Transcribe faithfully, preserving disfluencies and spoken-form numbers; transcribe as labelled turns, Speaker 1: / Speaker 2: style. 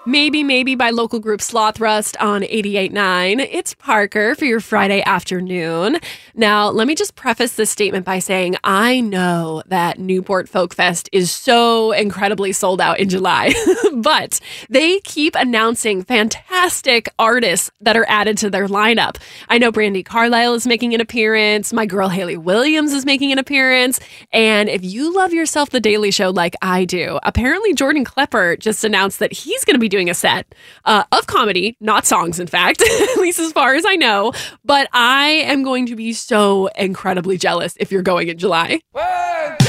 Speaker 1: Maybe, maybe by local group Sloth Rust on eighty-eight point nine. It's Parker for your Friday afternoon. Now, let me just preface this statement by saying I know that Newport Folk Fest is so incredibly sold out in July, but they keep announcing fantastic artists that are added to their lineup. I know Brandi Carlile is making an appearance. My girl Hayley Williams is making an appearance. And if you love yourself The Daily Show like I do, apparently Jordan Klepper just announced that he's going to be doing a set uh, of comedy, not songs, in fact, at least as far as I know. But I am going to be so incredibly jealous if you're going in July.
Speaker 2: One,